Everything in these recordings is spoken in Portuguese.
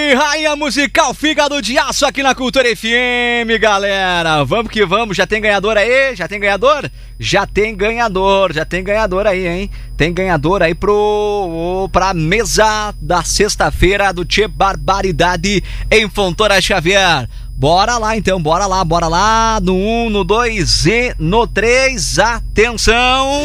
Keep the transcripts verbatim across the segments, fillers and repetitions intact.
aí, rainha musical Fígado de Aço aqui na Cultura F M, galera. Vamos que vamos, já tem ganhador aí? Já tem ganhador? Já tem ganhador, já tem ganhador aí, hein? Tem ganhador aí pro, pra mesa da sexta-feira do Tchê Barbaridade em Fontoura Xavier. Bora lá então, bora lá, bora lá. No um, no dois e no três. Atenção!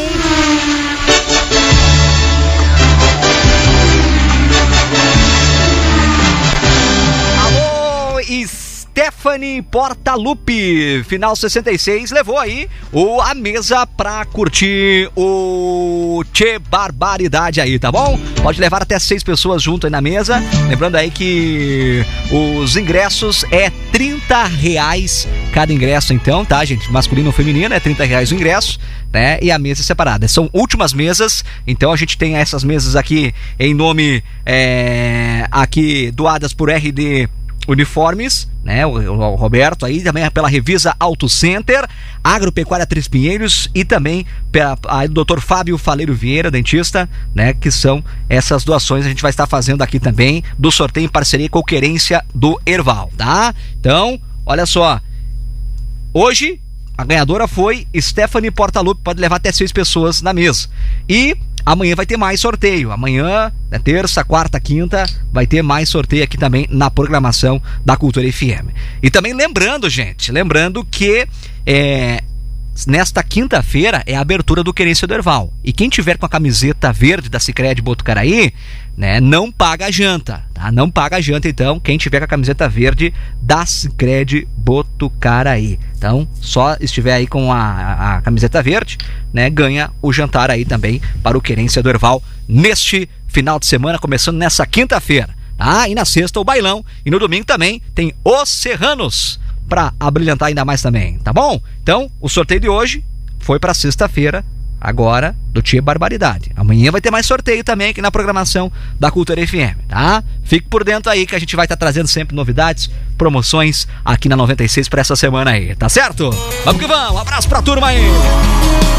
Alô, Stephanie Portalupe, final sessenta e seis, levou aí o, a mesa pra curtir o Tchê Barbaridade aí, tá bom? Pode levar até seis pessoas junto aí na mesa. Lembrando aí que os ingressos é trinta reais cada ingresso então, tá, gente? Masculino ou feminino é trinta reais o ingresso, né? E a mesa é separada. São últimas mesas, então a gente tem essas mesas aqui em nome, é, aqui doadas por R D Uniformes, né? O, o Roberto aí, também pela Revisa Auto Center, Agropecuária Três Pinheiros e também pela, aí, do doutor Fábio Faleiro Vieira, dentista, né? Que são essas doações a gente vai estar fazendo aqui também do sorteio em parceria com a Querência do Erval, tá? Então, olha só, hoje a ganhadora foi Stephanie Portalupe, pode levar até seis pessoas na mesa. E amanhã vai ter mais sorteio. Amanhã, né, terça, quarta, quinta, vai ter mais sorteio aqui também na programação da Cultura F M. E também lembrando, gente, lembrando que é, nesta quinta-feira é a abertura do Querência do Erval. E quem tiver com a camiseta verde da Sicredi Botucaraí, né, não paga a janta, tá? Não paga a janta, então, quem tiver com a camiseta verde da Sicredi Botucaraí. Então, só estiver aí com a, a, a camiseta verde, né, ganha o jantar aí também para o Querência do Erval neste final de semana, começando nessa quinta-feira, tá? E na sexta o bailão, e no domingo também tem os Serranos para abrilhantar ainda mais também, tá bom? Então, o sorteio de hoje foi para sexta-feira, agora do Tchê Barbaridade. Amanhã vai ter mais sorteio também aqui na programação da Cultura F M, tá? Fique por dentro aí que a gente vai estar tá trazendo sempre novidades, promoções aqui na noventa e seis para essa semana aí, tá certo? Vamos que vamos, um abraço pra turma aí!